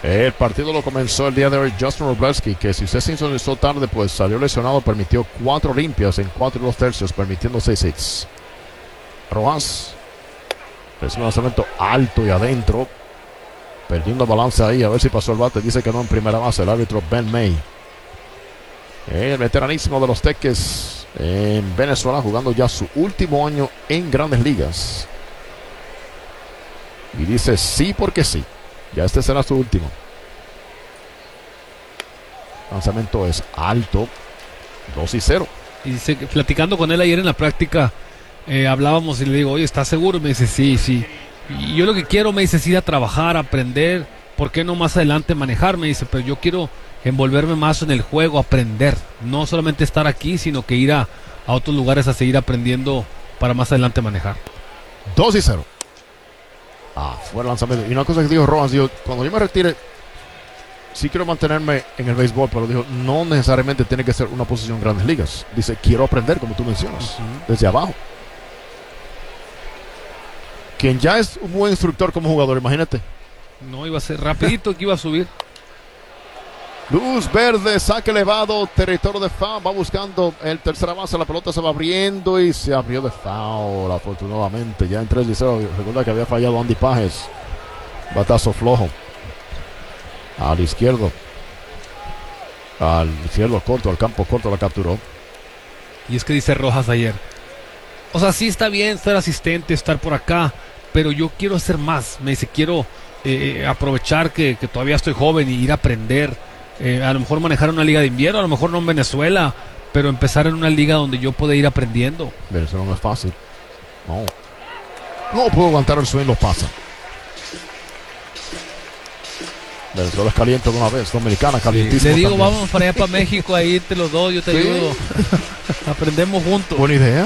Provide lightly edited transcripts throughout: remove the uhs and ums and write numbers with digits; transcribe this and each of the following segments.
El partido lo comenzó el día de hoy Justin Wroblewski, que si usted se hizo tarde, pues salió lesionado, permitió 4 limpias en 4 y 2/3, permitiendo 6 hits. Rojas es un lanzamiento alto y adentro, perdiendo balance ahí, a ver si pasó el bate. Dice que no en primera base el árbitro Ben May. El veteranísimo de los Teques en Venezuela, jugando ya su último año en Grandes Ligas. Y dice sí porque sí. Ya este será su último. Lanzamiento es alto. 2-0. Y dice que platicando con él ayer en la práctica, hablábamos y le digo, oye, ¿estás seguro? Y me dice, sí. Y yo lo que quiero, me dice, es ir a trabajar, aprender. ¿Por qué no más adelante manejar? Me dice, pero yo quiero envolverme más en el juego, aprender. No solamente estar aquí, sino que ir a otros lugares a seguir aprendiendo para más adelante manejar. 2-0. Fue el lanzamiento. Y una cosa que dijo Rojas, dijo, cuando yo me retire, sí quiero mantenerme en el béisbol, pero dijo, no necesariamente tiene que ser una posición en Grandes Ligas. Dice, quiero aprender, como tú mencionas, desde abajo. Quien ya es un buen instructor como jugador, imagínate. No, iba a ser rapidito que iba a subir. Luz verde, saque elevado, territorio de foul, va buscando el tercera base, la pelota se va abriendo y se abrió de foul, afortunadamente, ya en 3-0. Recuerda que había fallado Andy Pages, batazo flojo, al izquierdo corto, al campo corto la capturó. Y es que dice Rojas ayer, o sea, sí está bien ser asistente, estar por acá, pero yo quiero hacer más. Me dice, quiero aprovechar que todavía estoy joven y ir a aprender. A lo mejor manejar una liga de invierno, a lo mejor no en Venezuela, pero empezar en una liga donde yo pueda ir aprendiendo. Venezuela no es fácil. No puedo aguantar el sueño, lo pasa. Venezuela es caliente de una vez, Dominicana calientísimo. Le digo, también. vamos para allá para México, ahí te los doy, yo te ayudo. Aprendemos juntos. Buena idea.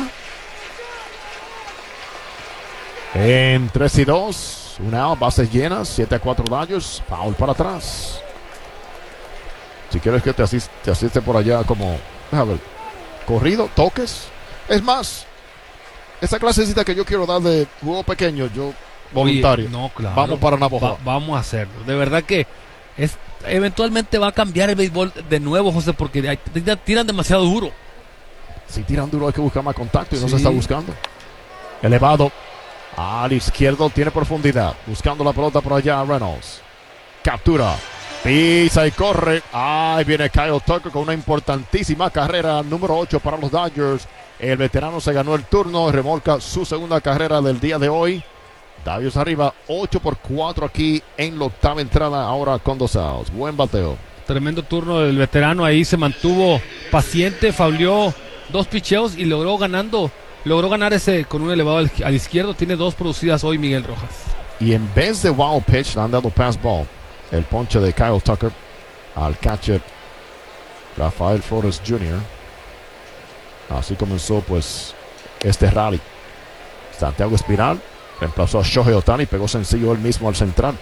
En 3-2, una out, bases llenas, 7-4 Dodgers, foul para atrás. Si quieres que te asiste por allá como, déjame ver, corrido, toques. Es más, esa clasecita que yo quiero dar de juego pequeño, yo voluntario. Oye, no, claro. Vamos para Navajo. Vamos a hacerlo. De verdad que eventualmente va a cambiar el béisbol de nuevo, José, porque tiran demasiado duro. Si tiran duro hay que buscar más contacto y no se está buscando. Elevado al izquierdo, tiene profundidad. Buscando la pelota por allá, Reynolds. Captura. Pisa y corre. Ahí viene Kyle Tucker con una importantísima carrera número 8 para los Dodgers. El veterano se ganó el turno, remolca su segunda carrera del día de hoy. Dodgers arriba 8-4 aquí en la octava entrada, ahora con 2 outs. Buen bateo. Tremendo turno del veterano, ahí se mantuvo paciente, fauleó 2 picheos y logró ganar ese con un elevado al izquierdo. Tiene 2 producidas hoy Miguel Rojas. Y en vez de wild pitch le han dado pass ball. El ponche de Kyle Tucker al catcher Rafael Flores Jr. Así comenzó pues este rally. Santiago Espinal reemplazó a Shohei Ohtani, pegó sencillo él mismo al central.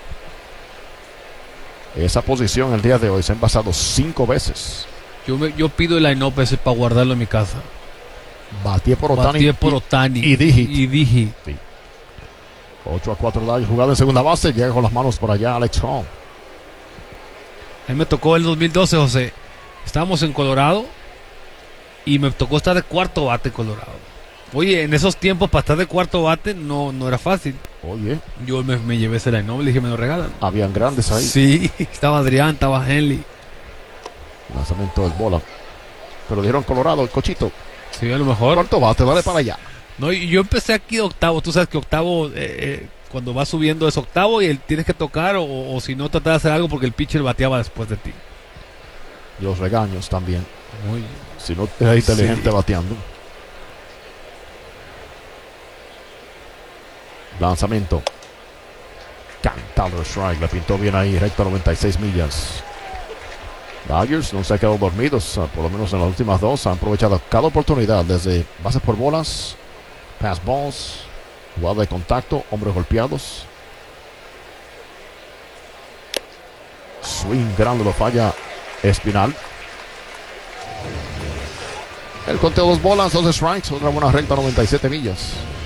Esa posición el día de hoy se ha envasado 5 veces. Yo pido el line-up ese para guardarlo en mi casa. Batié por Ohtani y dije. Sí. 8-4 Dodgers, jugado en segunda base, llega con las manos por allá Alex Hall. A mí me tocó el 2012, José. Estábamos en Colorado y me tocó estar de cuarto bate en Colorado. Oye, en esos tiempos para estar de cuarto bate no era fácil. Oye. Yo me llevé ese line-up, le dije, me lo regalan. Habían grandes ahí. Sí, estaba Adrián, estaba Henley. Lanzamiento del bola. Pero dieron Colorado, el cochito. Sí, a lo mejor. Cuarto bate, dale para allá. No, y yo empecé aquí de octavo. Tú sabes que octavo, cuando va subiendo es octavo y tienes que tocar o si no tratar de hacer algo porque el pitcher bateaba después de ti. Los regaños también. Muy. Si no eres inteligente bateando. Lanzamiento. Cantado strike. Le pintó bien ahí, recto a 96 millas. Dodgers no se han quedado dormidos, por lo menos en las últimas 2. Han aprovechado cada oportunidad, desde bases por bolas, pass balls, jugada de contacto, hombres golpeados. Swing grande lo falla Espinal. El conteo 2 bolas, 2 strikes, otra buena recta, 97 millas.